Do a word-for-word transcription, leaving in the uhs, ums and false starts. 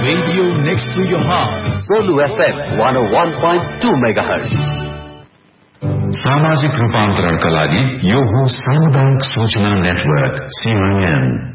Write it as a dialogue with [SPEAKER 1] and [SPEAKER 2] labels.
[SPEAKER 1] Radio next to your heart.
[SPEAKER 2] Kolu F M one oh one point two megahertz.
[SPEAKER 3] सामाजिक रूपान्तरणका लागि यो हो सामुदायिक सूचना नेटवर्क C I N.